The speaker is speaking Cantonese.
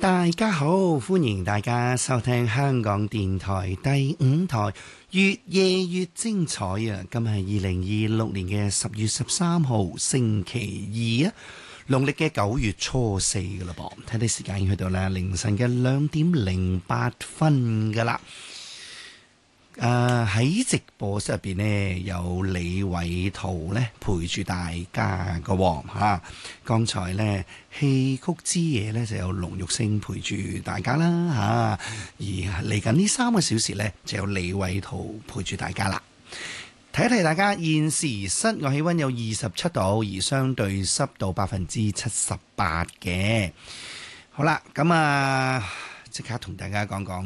大家好，歡迎大家收聽香港電台第5台越夜越精彩啊！今日係2026年嘅10月13號星期二啊，農曆嘅9月初4噶啦噃，睇睇時間已經去到啦凌晨嘅2點08分噶啦。喺直播室入邊呢，有李偉圖咧陪住大家噶吓。剛才呢，戲曲之夜呢，就有龍玉星陪住大家啦吓，而嚟緊呢3個小時呢，就有李偉圖陪住大家啦。提一提大家，現時室外氣溫有27度，而相對濕度78%嘅。好啦，咁即刻同大家講講